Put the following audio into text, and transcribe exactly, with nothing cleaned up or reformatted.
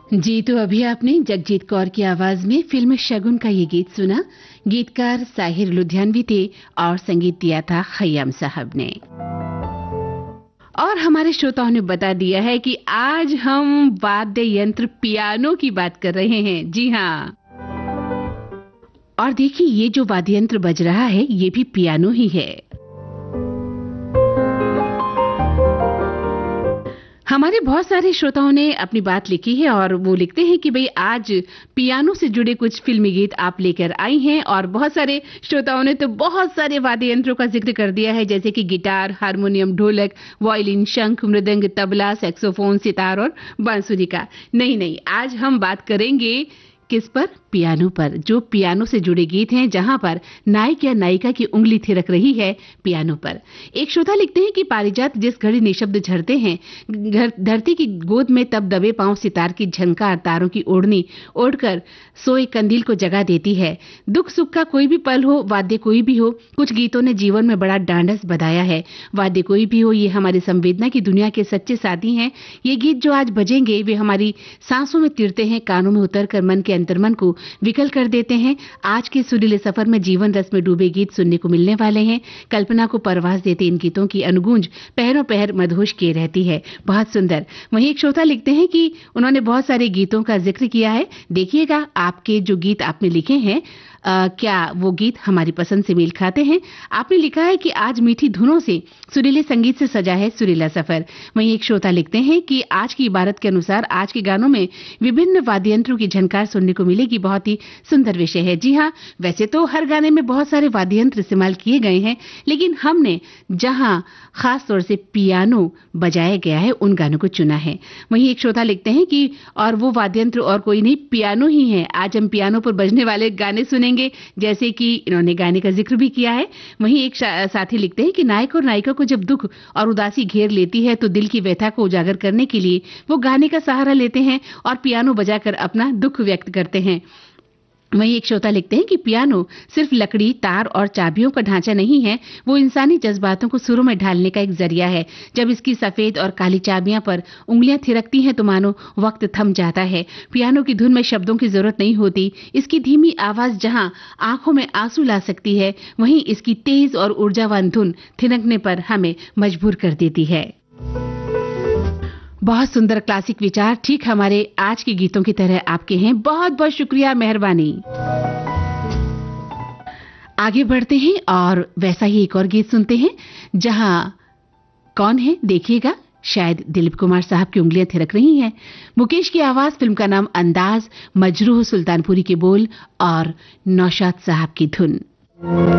जी, तो अभी आपने जगजीत कौर की आवाज में फिल्म शगुन का ये गीत सुना। गीतकार साहिर लुधियानवी थे और संगीत दिया था खय्याम साहब ने। और हमारे श्रोताओं ने बता दिया है कि आज हम वाद्य यंत्र पियानो की बात कर रहे हैं। जी हाँ, और देखिए ये जो वाद्य यंत्र बज रहा है ये भी पियानो ही है। हमारे बहुत सारे श्रोताओं ने अपनी बात लिखी है और वो लिखते हैं कि भाई आज पियानो से जुड़े कुछ फिल्मी गीत आप लेकर आई हैं। और बहुत सारे श्रोताओं ने तो बहुत सारे वाद्य यंत्रों का जिक्र कर दिया है, जैसे कि गिटार, हारमोनियम, ढोलक, वायलिन, शंख, मृदंग, तबला, सैक्सोफोन, सितार और बांसुरी का। नहीं नहीं, आज हम बात करेंगे किस पर? पियानो पर। जो पियानो से जुड़े गीत हैं, जहां पर नायक या नायिका की उंगली थिरक रही है पियानो पर। एक श्रोता लिखते हैं कि पारिजात जिस घड़ी निशब्द झरते हैं, धरती की गोद में तब दबे पांव सितार की झनकार तारों की ओढ़नी ओढ़कर सोए कंदील को जगा देती है। दुख सुख का कोई भी पल हो, वाद्य कोई भी हो, कुछ गीतों ने जीवन में बड़ा डांडस बधाया है। वाद्य कोई भी हो, ये हमारी संवेदना की दुनिया के सच्चे साथी हैं। ये गीत जो आज बजेंगे वे हमारी सांसों में तिरते हैं, कानों में उतरकर मन के अंतर्मन को विकल कर देते हैं। आज के सुरीले सफर में जीवन रस में डूबे गीत सुनने को मिलने वाले हैं। कल्पना को परवास देते इन गीतों की अनुगूंज पैरों पैर मदहोश किए रहती है। बहुत सुंदर। वहीं एक श्रोता लिखते हैं कि उन्होंने बहुत सारे गीतों का जिक्र किया है। देखिएगा आपके जो गीत आपने लिखे हैं आ, क्या वो गीत हमारी पसंद से मेल खाते हैं। आपने लिखा है कि आज मीठी धुनों से सुरीले संगीत से सजा है सुरीला सफर। वहीं एक श्रोता लिखते हैं कि आज की इबारत के अनुसार आज के गानों में विभिन्न वाद्य यंत्रों की झनकार सुनने को मिलेगी। बहुत ही सुंदर विषय है। जी हाँ, वैसे तो हर गाने में बहुत सारे वाद्य यंत्र इस्तेमाल किए गए हैं, लेकिन हमने जहां खास तौर से पियानो बजाया गया है उन गानों को चुना है। वहीं एक श्रोता लिखते हैं कि और वो वाद्य यंत्र और कोई नहीं, पियानो ही है। आज हम पियानो पर बजने वाले गाने सुनेंगे, जैसे कि इन्होंने गाने का जिक्र भी किया है। वहीं एक साथी लिखते हैं कि नायक और नायिका को जब दुख और उदासी घेर लेती है तो दिल की व्यथा को उजागर करने के लिए वो गाने का सहारा लेते हैं और पियानो बजाकर अपना दुख व्यक्त करते हैं। वहीं एक श्रोता लिखते हैं कि पियानो सिर्फ लकड़ी, तार और चाबियों का ढांचा नहीं है, वो इंसानी जज्बातों को सुरों में ढालने का एक जरिया है। जब इसकी सफेद और काली चाबियां पर उंगलियां थिरकती हैं तो मानो वक्त थम जाता है। पियानो की धुन में शब्दों की जरूरत नहीं होती। इसकी धीमी आवाज जहां आंखों में आंसू ला सकती है, वहीं इसकी तेज और ऊर्जावान धुन थिरकने पर हमें मजबूर कर देती है। बहुत सुंदर क्लासिक विचार ठीक हमारे आज के गीतों की तरह आपके हैं। बहुत बहुत शुक्रिया, मेहरबानी। आगे बढ़ते हैं और वैसा ही एक और गीत सुनते हैं, जहां कौन है देखिएगा, शायद दिलीप कुमार साहब की उंगलियां थिरक रही हैं। मुकेश की आवाज, फिल्म का नाम अंदाज, मजरूह सुल्तानपुरी के बोल और नौशाद साहब की धुन।